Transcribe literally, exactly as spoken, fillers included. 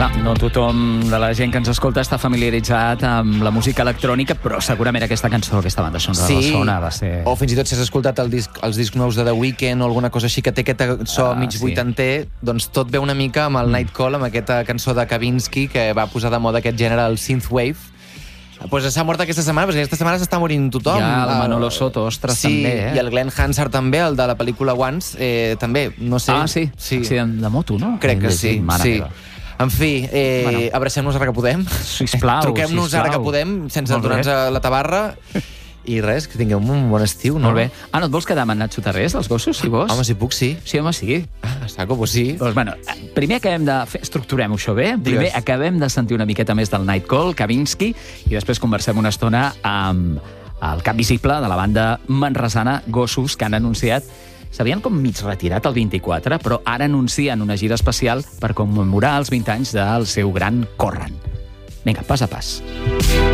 Clar, no tothom de la gent que ens escolta està familiaritzat amb la música electrònica, però segurament aquesta cançó, aquesta banda sonora Sí, sona, va ser... o fins i tot si has escoltat el disc, els discs nous de The Weeknd o alguna cosa així que té aquest so Ah, mig sí. vuitanter, doncs tot ve una mica amb el Nightcall, amb aquesta cançó de Kavinsky que va posar de moda aquest gènere, el synthwave. Pues s'ha mort aquesta setmana, perquè aquesta setmana s'està morint tothom. Ja, el Manolo Soto, ostres, sí, també, eh? i el Glenn Hansard també, el de la pel·lícula Once, eh, també, no sé. Ah, sí? sí. Accident de moto, no? Crec que He sí, llegit, mare sí. meva. En fi, eh, Bueno. abracem-nos ara que podem. Sisplau, Truquem-nos sisplau. ara que podem, sense Molt bé. aturar-nos a la tabarra. I res, que tingueu un bon estiu, no? Molt bé. Ah, no et vols quedar amb en Nacho Tarrés, els gossos, si vols? Home, si puc, sí. Sí, home, sí. Ah, saco, pues sí. Doncs, bueno, primer acabem de fer... Estructurem-ho això bé. Primer Digues. acabem de sentir una miqueta més del Nightcall, Kavinsky, i després conversem una estona amb el cap visible de la banda manresana Gossos, que han anunciat... S'havien com mig retirat el vint-i-quatre, però ara anuncien una gira especial per commemorar els vint anys del seu gran Corren. Vinga, pas a pas.